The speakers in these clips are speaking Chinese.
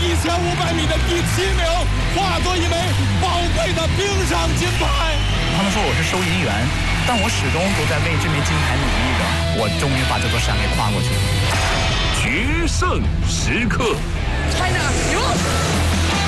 1500米的第7名，化作一枚宝贵的冰上金牌。 他们说我是收银员，但我始终都在为这枚金牌努力着。我终于把这座山给跨过去了。 决胜时刻 ，China 赢！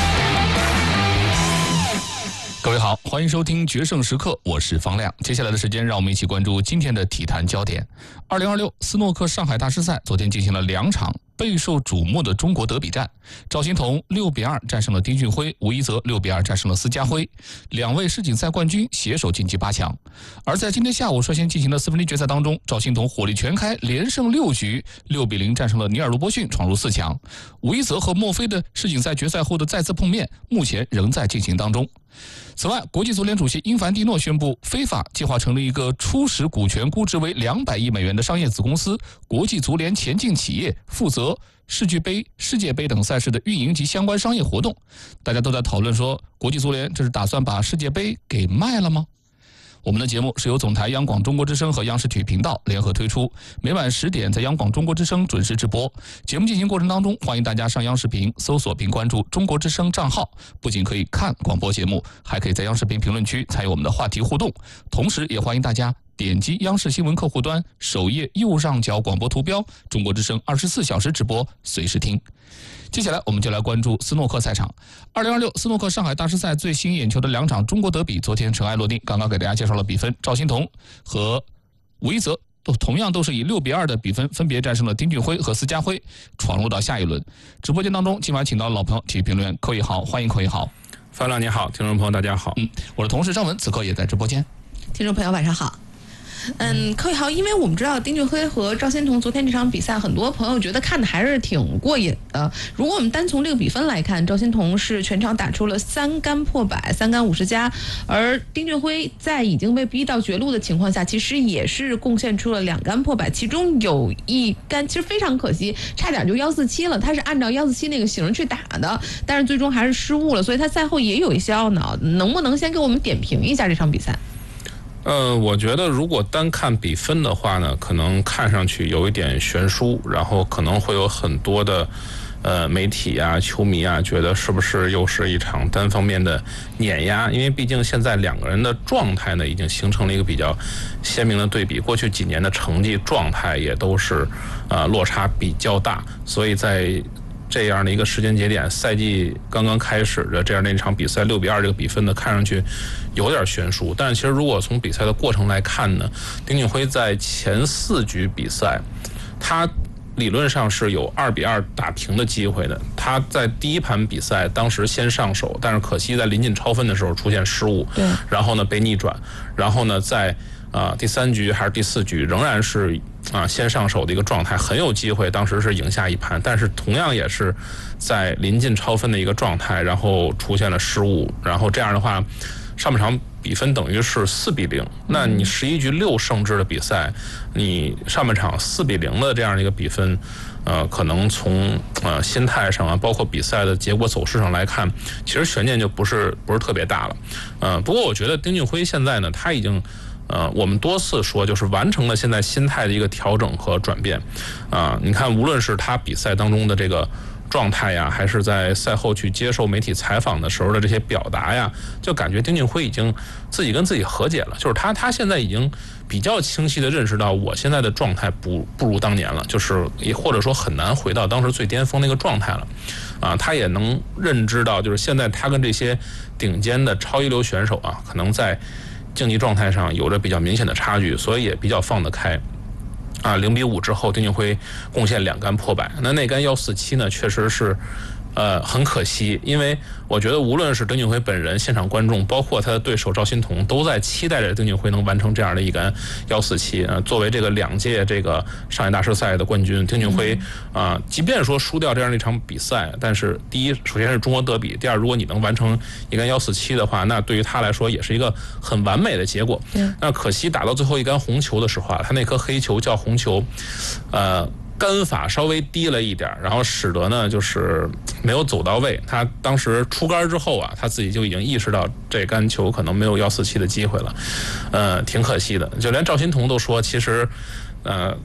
各位好，欢迎收听决胜时刻，我是方亮。接下来的时间，让我们一起关注今天的体坛焦点。2026斯诺克上海大师赛昨天进行了2场备受瞩目的中国德比战，赵心童6比2战胜了丁俊晖，吴一泽6比2战胜了施家辉，2位世锦赛冠军携手晋级8强。而在今天下午率先进行的4分之一决赛当中，赵心童火力全开，连胜6局，6比0战胜了尼尔卢波逊，闯入4强。吴一泽和墨菲的世锦赛决赛后的再次碰面，目前仍在进行当中。此外，国际足联主席英凡蒂诺宣布，非法计划成立一个初始股权估值为200亿美元的商业子公司——国际足联前进企业，负责世俱杯、世界杯等赛事的运营及相关商业活动。大家都在讨论说，国际足联这是打算把世界杯给卖了吗？我们的节目是由总台央广中国之声和央视体育频道联合推出，每晚10点在央广中国之声准时直播。节目进行过程当中，欢迎大家上央视频搜索并关注中国之声账号，不仅可以看广播节目，还可以在央视频评论区参与我们的话题互动。同时也欢迎大家点击央视新闻客户端首页右上角广播图标，中国之声24小时直播，随时听。接下来我们就来关注斯诺克赛场。2026斯诺克上海大师赛最吸引眼球的2场中国德比昨天尘埃落定，刚刚给大家介绍了比分，赵心童和吴一泽同样都是以6比2的比分分别战胜了丁俊晖和施家辉，闯入到下一轮。直播间当中今晚请到老朋友体育评论员寇一豪，欢迎寇一豪。 范亮你好，听众朋友大家好。 我的同事张文此刻也在直播间。 听众朋友晚上好。寇一豪，因为我们知道丁俊晖和赵心童昨天这场比赛，很多朋友觉得看的还是挺过瘾的。如果我们单从这个比分来看，赵心童是全场打出了3杆破百，3杆50加，而丁俊晖在已经被逼到绝路的情况下，其实也是贡献出了2杆破百，其中有1杆其实非常可惜，差点就147了，他是按照147那个型去打的，但是最终还是失误了，所以他赛后也有一些懊恼。能不能先给我们点评一下这场比赛？ 我觉得如果单看比分的话呢，可能看上去有一点悬殊，然后可能会有很多的媒体啊、球迷啊觉得是不是又是一场单方面的碾压？因为毕竟现在2个人的状态呢已经形成了一个比较鲜明的对比，过去几年的成绩状态也都是落差比较大，所以在这样的一个时间节点，赛季刚刚开始的这样的一场比赛，6比2这个比分呢，看上去有点悬殊。但是其实如果从比赛的过程来看呢，丁俊晖在前4局比赛，他理论上是有2比2打平的机会的。他在第1盘比赛当时先上手，但是可惜在临近超分的时候出现失误，然后呢被逆转，然后呢在第3局还是第4局仍然是先上手的一个状态，很有机会当时是赢下1盘，但是同样也是在临近超分的一个状态，然后出现了失误，然后这样的话上半场比分等于是4比0，那你11局6胜制的比赛，你上半场4比0的这样的一个比分，可能从心态上啊，包括比赛的结果走势上来看，其实悬念就不是特别大了。不过我觉得丁俊晖现在呢，他已经我们多次说，就是完成了现在心态的一个调整和转变。你看，无论是他比赛当中的这个状态呀，还是在赛后去接受媒体采访的时候的这些表达呀，就感觉丁俊晖已经自己跟自己和解了。就是他现在已经比较清晰的认识到，我现在的状态不如当年了，就是也或者说很难回到当时最巅峰那个状态了。他也能认知到，就是现在他跟这些顶尖的超一流选手啊，可能在竞技状态上有着比较明显的差距，所以也比较放得开。0比5之后，丁俊晖贡献2杆破百，那杆147呢，确实是很可惜，因为我觉得无论是丁俊晖本人、现场观众，包括他的对手赵心童，都在期待着丁俊晖能完成这样的一杆147。作为这个2届这个上海大师赛的冠军，丁俊晖即便说输掉这样的一场比赛，但是第一，首先是中国德比；第二，如果你能完成一杆147的话，那对于他来说也是一个很完美的结果。那可惜打到最后一杆红球的时候他那颗黑球叫红球，杆法稍微低了一点，然后使得呢就是没有走到位。他当时出杆之后他自己就已经意识到这杆球可能没有147的机会了，挺可惜的。就连赵心童都说，其实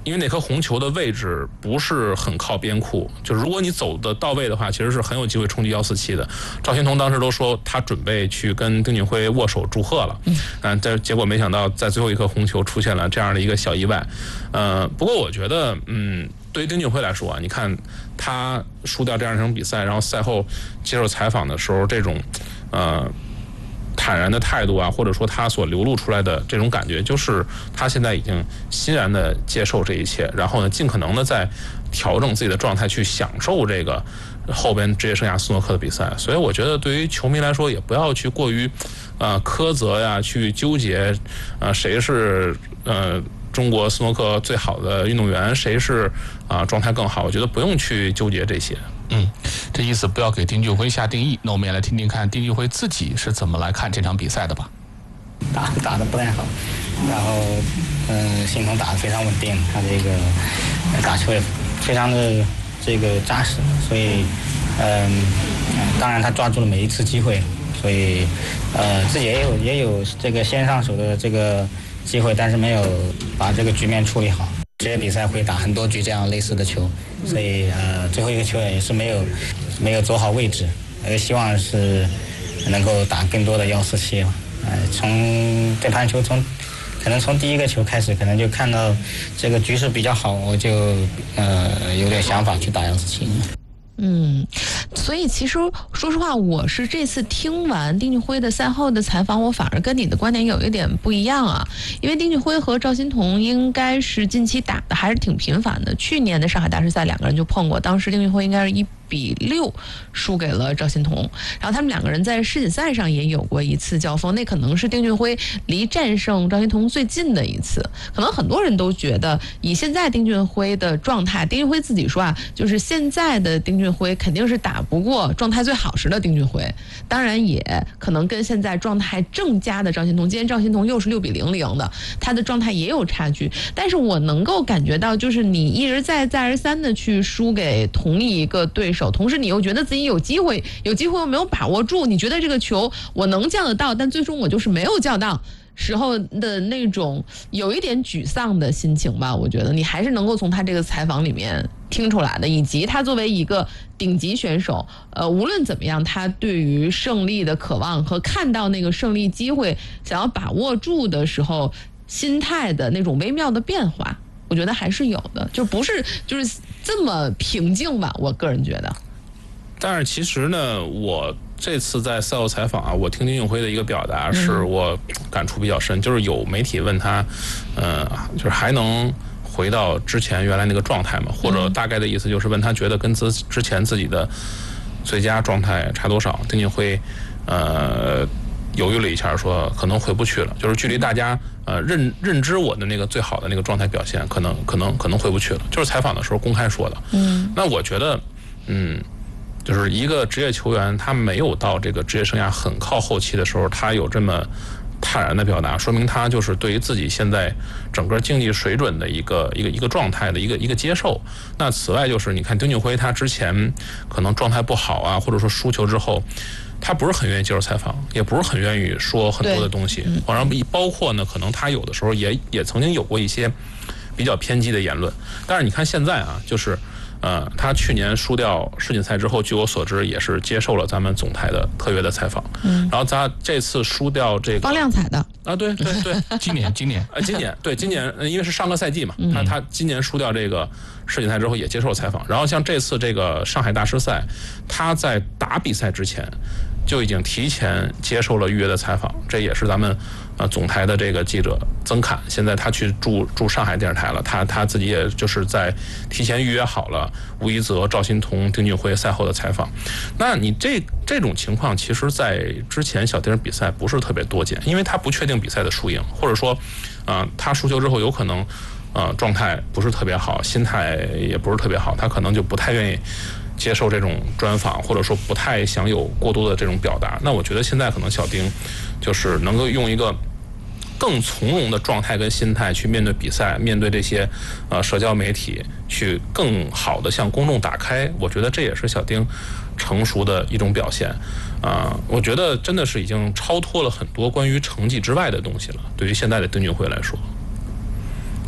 因为那颗红球的位置不是很靠边库，就如果你走的到位的话，其实是很有机会冲击147的。赵心童当时都说他准备去跟丁俊晖握手祝贺了，但结果没想到在最后一颗红球出现了这样的一个小意外。不过我觉得，对于丁俊晖来说啊，你看他输掉这样一场比赛，然后赛后接受采访的时候，这种坦然的态度啊，或者说他所流露出来的这种感觉，就是他现在已经欣然的接受这一切，然后呢，尽可能的在调整自己的状态，去享受这个后边职业生涯斯诺克的比赛。所以我觉得对于球迷来说，也不要去过于苛责呀，去纠结谁是中国斯诺克最好的运动员，谁是状态更好，我觉得不用去纠结这些。 这意思不要给丁俊晖下定义。那我们也来听听看丁俊晖自己是怎么来看这场比赛的吧。 打得不太好，然后心童打得非常稳定，他这个打球也非常的这个扎实，所以当然他抓住了每一次机会，所以自己也有这个先上手的这个机会，但是没有把这个局面处理好。职业比赛会打很多局这样类似的球，所以最后一个球也是没有走好位置，希望是能够打更多的147。从这盘球可能从第一个球开始，可能就看到这个局势比较好，我就有点想法去打147。 所以其实说实话，我是这次听完丁俊晖的赛后的采访，我反而跟你的观点有一点不一样啊。因为丁俊晖和赵心童应该是近期打的还是挺频繁的，去年的上海大师赛两个人就碰过，当时丁俊晖应该是1-6输给了赵心童，然后他们两个人在世锦赛上也有过一次交锋，那可能是丁俊晖离战胜赵心童最近的一次。可能很多人都觉得以现在丁俊晖的状态，丁俊晖自己说啊，就是现在的丁俊晖肯定是打不过状态最好时的丁俊晖，当然也可能跟现在状态正佳的赵心童，今天赵心童又是6-0的，他的状态也有差距。但是我能够感觉到，就是你一而再再而三的去输给同一个对手，同时你又觉得自己有机会又没有把握住，你觉得这个球我能降得到，但最终我就是没有降到时候的那种有一点沮丧的心情吧，我觉得你还是能够从他这个采访里面听出来的，以及他作为一个顶级选手，无论怎么样，他对于胜利的渴望和看到那个胜利机会想要把握住的时候心态的那种微妙的变化，我觉得还是有的，就不是就是这么平静吧，我个人觉得。 但是其实呢，我这次在赛后采访啊，我听丁俊晖的一个表达是我感触比较深，就是有媒体问他，就是还能回到之前原来那个状态吗？或者大概的意思就是问他觉得跟之前自己的最佳状态差多少？丁俊晖犹豫了一下，说可能回不去了，就是距离大家认知我的那个最好的那个状态表现，可能回不去了。就是采访的时候公开说的。那我觉得，就是一个职业球员，他没有到这个职业生涯很靠后期的时候，他有这么坦然的表达，说明他就是对于自己现在整个竞技水准的一个状态的一个接受。那此外就是你看丁俊晖，他之前可能状态不好啊，或者说输球之后，他不是很愿意接受采访，也不是很愿意说很多的东西，然后包括呢，可能他有的时候也曾经有过一些比较偏激的言论。但是你看现在啊，就是他去年输掉世锦赛之后，据我所知也是接受了咱们总台的特约的采访。然后他这次输掉这个方亮采的啊，对， 今年对今年因为是上个赛季嘛，他今年输掉这个世锦赛之后也接受了采访。然后像这次这个上海大师赛，他在打比赛之前就已经提前接受了预约的采访，这也是咱们总台的这个记者曾侃，现在他去驻上海电视台了，他自己也就是在提前预约好了吴一泽、赵心童、丁俊晖赛后的采访。那你这种情况，其实在之前小丁比赛不是特别多见，因为他不确定比赛的输赢，或者说他输球之后有可能状态不是特别好，心态也不是特别好，他可能就不太愿意接受这种专访，或者说不太想有过多的这种表达。那我觉得现在可能小丁就是能够用一个更从容的状态跟心态去面对比赛，面对这些社交媒体，去更好的向公众打开。我觉得这也是小丁成熟的一种表现。我觉得真的是已经超脱了很多关于成绩之外的东西了，对于现在的丁俊晖来说。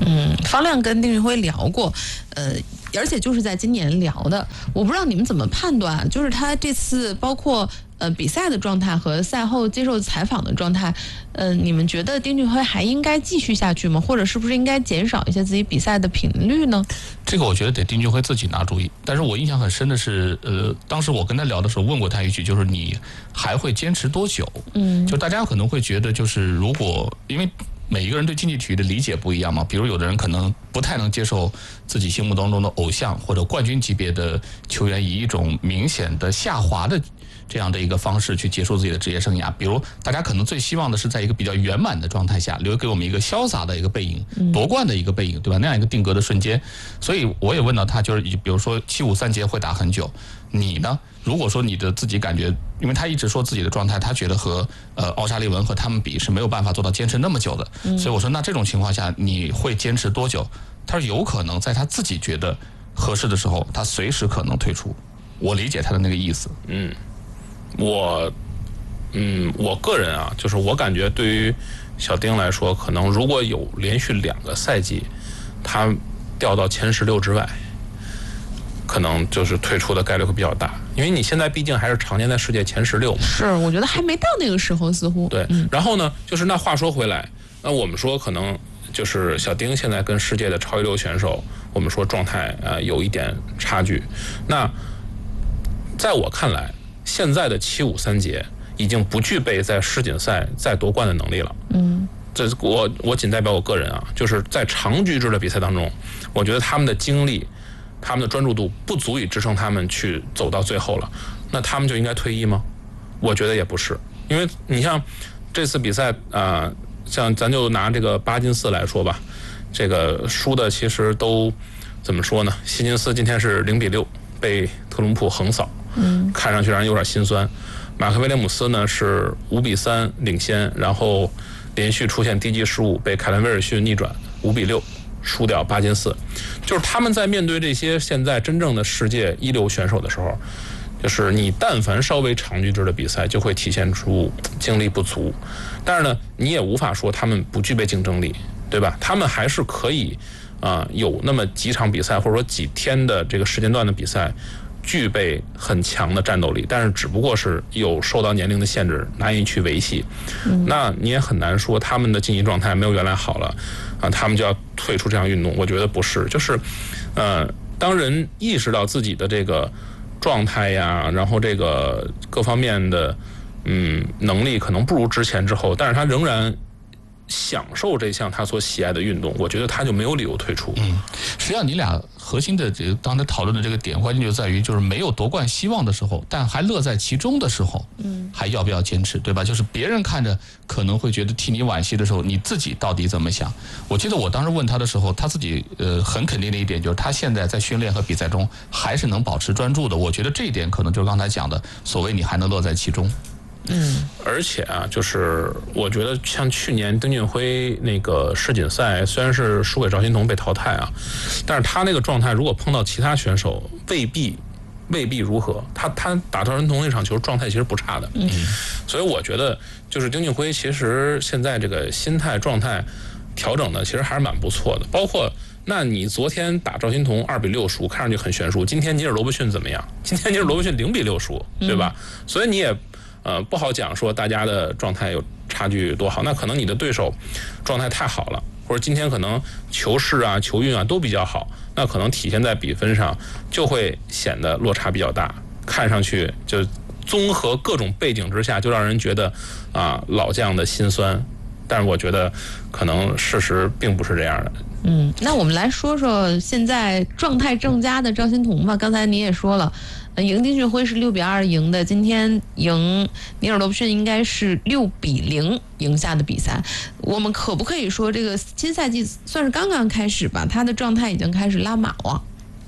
方亮跟丁俊晖聊过，而且就是在今年聊的。我不知道你们怎么判断，就是他这次包括比赛的状态和赛后接受采访的状态，你们觉得丁俊晖还应该继续下去吗？或者是不是应该减少一些自己比赛的频率呢？ 这个我觉得得丁俊晖自己拿主意。但是我印象很深的是，当时我跟他聊的时候问过他一句，就是你还会坚持多久？就大家可能会觉得，就是如果因为每一个人对竞技体育的理解不一样嘛，比如有的人可能不太能接受自己心目当中的偶像或者冠军级别的球员以一种明显的下滑的这样的一个方式去结束自己的职业生涯，比如大家可能最希望的是在一个比较圆满的状态下留给我们一个潇洒的一个背影，夺冠的一个背影，对吧？那样一个定格的瞬间。所以我也问到他，就是比如说753节会打很久，你呢？如果说你的自己感觉，因为他一直说自己的状态，他觉得和奥沙利文和他们比是没有办法做到坚持那么久的，所以我说那这种情况下你会坚持多久？他说有可能在他自己觉得合适的时候，他随时可能退出。我理解他的那个意思。 我个人啊，就是我感觉对于小丁来说，可能如果有连续2个赛季他掉到前16之外，可能就是退出的概率会比较大，因为你现在毕竟还是常年在世界前16嘛。 是，我觉得还没到那个时候，似乎。 对，然后呢，就是那话说回来，那我们说可能就是小丁现在跟世界的超一流选手，我们说状态有一点差距。那在我看来，现在的753节已经不具备在世锦赛再夺冠的能力了。这我仅代表我个人啊，就是在长局制的比赛当中，我觉得他们的精力、他们的专注度不足以支撑他们去走到最后了。那他们就应该退役吗？我觉得也不是，因为你像这次比赛像咱就拿这个巴金斯来说吧，这个输的其实都怎么说呢？希金斯今天是0-6被特隆普横扫，看上去让人有点心酸。马克威廉姆斯呢是5-3领先，然后连续出现低级失误，被凯兰威尔逊逆转5-6输掉巴金斯。就是他们在面对这些现在真正的世界一流选手的时候，就是你但凡稍微长局制的比赛，就会体现出精力不足。但是呢，你也无法说他们不具备竞争力，对吧？他们还是可以有那么几场比赛，或者说几天的这个时间段的比赛，具备很强的战斗力，但是只不过是有受到年龄的限制，难以去维系。那你也很难说他们的竞技状态没有原来好了他们就要退出这项运动。我觉得不是，就是当人意识到自己的这个状态呀，然后这个各方面的能力可能不如之前之后，但是他仍然享受这项他所喜爱的运动，我觉得他就没有理由退出。 实际上你俩核心的这个刚才讨论的这个点，关键就在于就是没有夺冠希望的时候，但还乐在其中的时候，还要不要坚持，对吧？就是别人看着可能会觉得替你惋惜的时候，你自己到底怎么想？我记得我当时问他的时候，他自己很肯定的一点就是他现在在训练和比赛中还是能保持专注的。我觉得这一点可能就是刚才讲的所谓你还能乐在其中。 而且就是我觉得像去年丁俊晖那个世锦赛，虽然是输给赵心童被淘汰但是他那个状态如果碰到其他选手未必如何。他打赵心童那场球状态其实不差的。所以我觉得就是丁俊晖其实现在这个心态状态调整的其实还是蛮不错的。包括那你昨天打赵心童2-6输，看上去很悬殊，今天尼尔罗伯逊怎么样？今天尼尔罗伯逊0-6输，对吧？所以你也不好讲说大家的状态有差距多好，那可能你的对手状态太好了，或者今天可能球势球运都比较好，那可能体现在比分上就会显得落差比较大，看上去就综合各种背景之下，就让人觉得老将的心酸。但是我觉得可能事实并不是这样的。 那我们来说说现在状态正佳的赵心童吧。刚才你也说了，赢丁俊晖是6-2赢的，今天赢尼尔罗伯逊应该是6-0赢下的比赛。我们可不可以说这个新赛季算是刚刚开始吧？他的状态已经开始拉马了。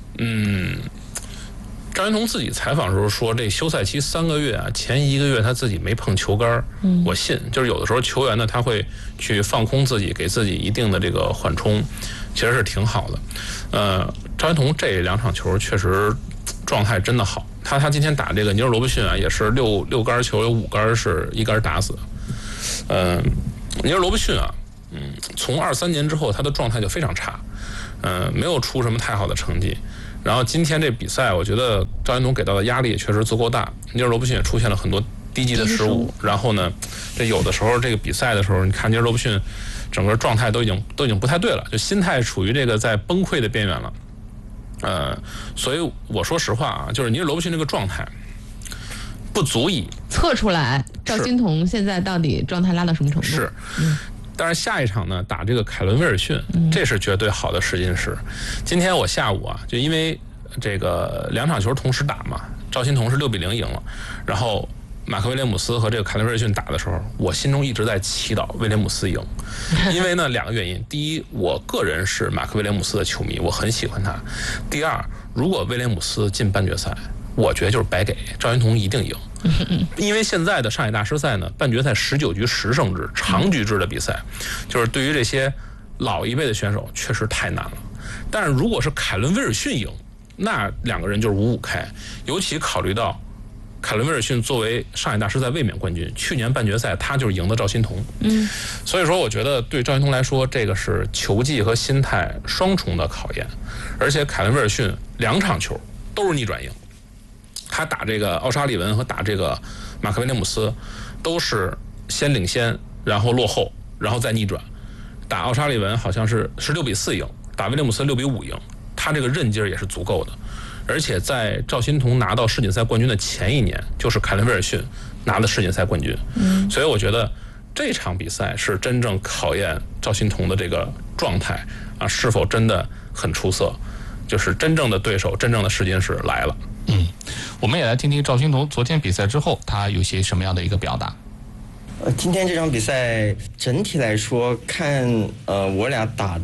赵心童自己采访的时候说，这休赛期3个月前1个月他自己没碰球杆。我信，就是有的时候球员呢他会去放空自己，给自己一定的这个缓冲，其实是挺好的。赵心童这2场球确实状态真的好。他今天打这个尼尔罗伯逊也是6杆球有5杆是1杆打死。尼尔罗伯逊从23年之后他的状态就非常差，没有出什么太好的成绩。然后今天这比赛，我觉得赵云龙给到的压力也确实足够大，尼尔罗伯逊也出现了很多低级的失误。然后呢，这有的时候这个比赛的时候，你看尼尔罗伯逊整个状态都已经不太对了，就心态处于这个在崩溃的边缘了。所以我说实话啊，就是尼尔罗伯逊这个状态不足以测出来赵心童现在到底状态拉到什么程度。 是。但是下一场呢，打这个凯伦威尔逊，这是绝对好的试金石。今天我下午啊，就因为这个2场球同时打嘛，赵心童是6-0赢了，然后马克威廉姆斯和这个凯伦威尔逊打的时候，我心中一直在祈祷威廉姆斯赢，因为呢2个原因：第一，我个人是马克威廉姆斯的球迷，我很喜欢他；第二，如果威廉姆斯进半决赛，我觉得就是白给，赵心童一定赢。因为现在的上海大师赛呢，半决赛19局10胜制长局制的比赛，就是对于这些老一辈的选手确实太难了。但是如果是凯伦威尔逊赢，那2个人就是5-5开，尤其考虑到凯伦威尔逊作为上海大师赛卫冕冠军，去年半决赛他就是赢的赵心童。所以说我觉得对赵心童来说，这个是球技和心态双重的考验。而且凯伦威尔逊2场球都是逆转赢，他打这个奥沙利文和打这个马克威廉姆斯都是先领先，然后落后，然后再逆转。打奥沙利文好像是6-4赢，打威廉姆斯6-5赢，他这个韧劲儿也是足够的。而且在赵心童拿到世锦赛冠军的前一年，就是凯伦威尔逊拿的世锦赛冠军。所以我觉得这场比赛是真正考验赵心童的这个状态啊，是否真的很出色，就是真正的对手，真正的试金石来了。 我们也来听听赵心童昨天比赛之后他有些什么样的一个表达。 今天这场比赛整体来说看，我俩打的